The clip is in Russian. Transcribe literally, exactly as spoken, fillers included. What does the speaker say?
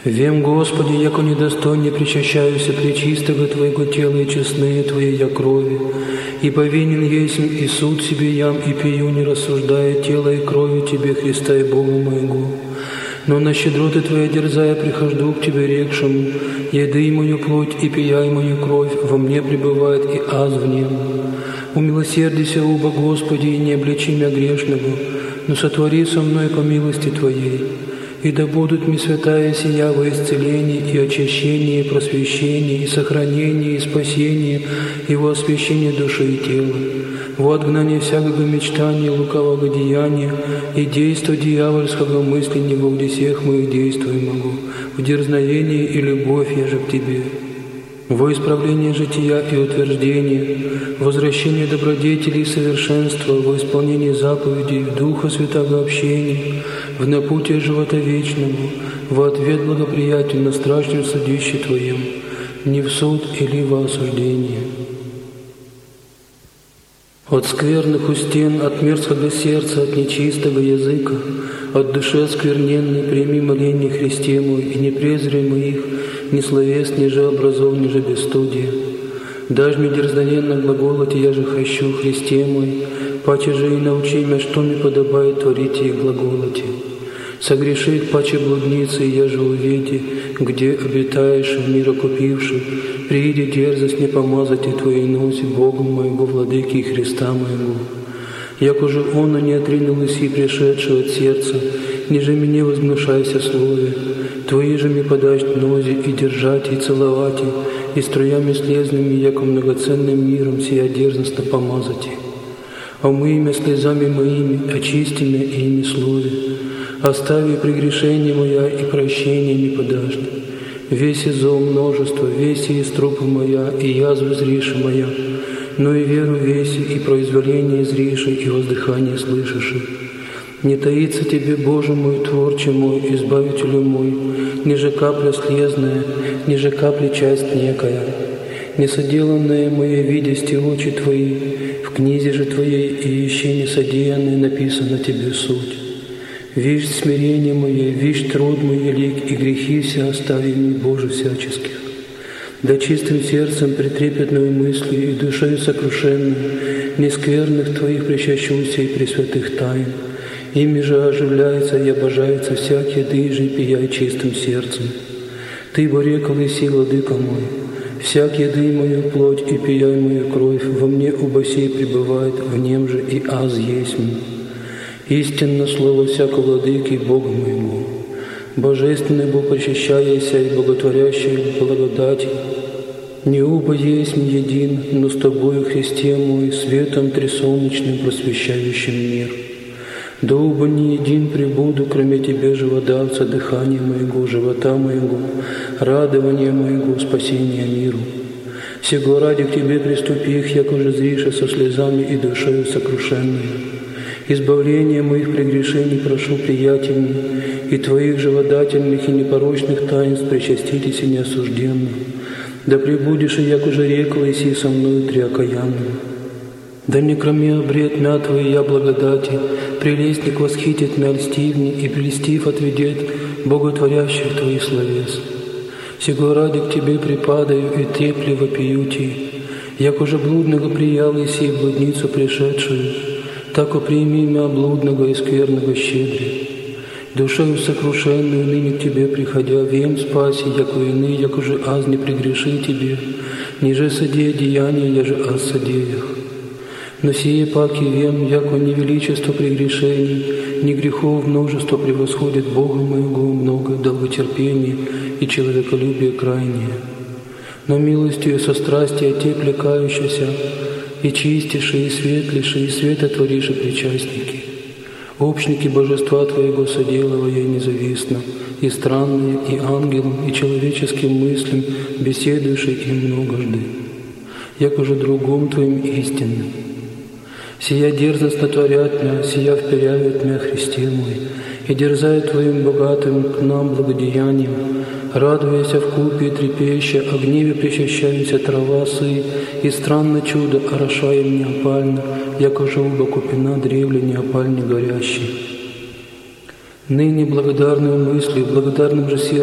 Вем, Господи, яко недостоин не причащаюся пречистого Твоего тела и честные Твоей я крови, и повинен есмь и суд себе ям и пью, не рассуждая тела и крови Тебе, Христа и Бога моего. Но на щедроты Твоя дерзая прихожду к Тебе рекшему, еды мою плоть и пияй мою кровь, во мне пребывает и аз в нем. Умилосердися, уба Господи, и не обличи меня грешного, но сотвори со мной по милости Твоей. И да будут мне святая сия во исцелении и очищении, и просвещении, и сохранении, и спасении, и во освящении души и тела, во отгнание всякого мечтания, лукавого деяния, и действа дьявольского мысли не во всех моих действий могу, в дерзновении и любовь я же к Тебе, во исправление жития и утверждение, возвращение добродетелей и совершенства, во исполнение заповедей, в Духа Святого общения, в напутие живота вечному, во ответ благоприятен на страшном судище Твоем, не в суд или во осуждение. От скверных устен, от мерзкого сердца, от нечистого языка, от души оскверненной прими моление Христе мой, и не презри моих, ни словес, ни же образов, ни же бесстудия. Дашь мне дерзновенно глаголать, я же хочу, Христе мой, паче же и научи меня, что мне подобает творить и глаголать. Согрешит паче блудницы, я же уведи, где обитаешь, мира купивший, прииди дерзость не помазать и Твоей носи, Богу моего, владыки и Христа моего. Яко же Он не отринул иси пришедшего от сердца, ниже мне возгнушайся слове, Твои же мне подашь нози и держать, и целовать, и струями слезными, яко многоценным миром сия дерзостно помазать. Омы имя слезами моими, очисти меня ими слове, остави прегрешение моя и прощение не подашь. Весь зло множество, весь из трупа моя, и язвы зриша моя, но и веру веси, и произволение зриши, и воздыхание слышиши. Не таится Тебе, Боже мой, Творче мой, Избавителю мой, ниже капля слезная, ниже капли часть некая, несоделанное мое видести очи Твои, в книзе же Твоей и еще несодеянное написано Тебе суть. Вишь смирение мое, вишь труд мой велик, и грехи все остави мне, Боже, всяческих. Да чистым сердцем, претрепетную мыслью и душою сокрушенной, нескверных Твоих причащуся и пресвятых тайн. Ими же оживляется и обожается всякий дыжи и пияй чистым сердцем. Ты, борекал и си, владыка мой, всяк еды мою плоть и пияй мою кровь, во мне оба сей пребывает, в нем же и аз есмь. Истинно слово всяко владыки Бога моего, божественный Бог, причащаяся и боготворящий благодати, не оба есть един, но с Тобою, Христе мой, светом трисолнечным просвещающим мир. Да оба не един пребуду, кроме Тебе, живодавца, дыхания моего, живота моего, радования моего, спасения миру. Сего ради к Тебе приступих, яко же зриша со слезами и душою сокрушенной. Избавление моих прегрешений прошу приятельно, и Твоих живодательных и непорочных таинств причаститесь и неосужденно. Да пребудешь и яко же рекла иси со мною триокаянным. Да не кроме обред мя Твоей я благодати, прелестник восхитит мя льстивни, и прелестив отведет боготворящих Твоих словес. Сего ради к Тебе припадаю и трепли вопию Ти, яко же блудного приял иси в блудницу пришедшую, тако прими мя блудного и скверного щедре. Душою сокрушенную ныне к Тебе приходя, вем спаси, яко ины, яко же аз не прегреши Тебе, ниже содея деяния, я же аз содеях. Но сие паки вем, яко не величество прегрешений, ни грехов множество превосходит Бога моего много, долготерпение и человеколюбие крайнее. Но милостью со страстия те плекающиеся, и чистейшие, и светлейшие, и светотвориши причастники, общники божества Твоего соделывая независтно, и странные, и ангелам, и человеческим мыслям, беседующие им многожды, яко же другом Твоим истинным. Сия дерзостно творят мя, сия вперяют мя, Христе мой, и дерзают Твоим богатым к нам благодеянием, радуясь в купе и трепеща, о гневе причащаемся трава сы, и странно чудо орошаем неопально, яко же оба купина древле неопальне горящей. Ныне благодарную мыслью, благодарным же сердцем